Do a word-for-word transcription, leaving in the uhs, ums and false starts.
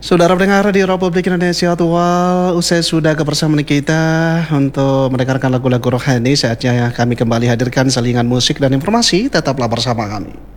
Saudara pendengar di Republik Indonesia Tua, usai sudah kebersamaan kita untuk mendengarkan lagu-lagu rohani, saatnya kami kembali hadirkan selingan musik dan informasi. Tetaplah bersama kami.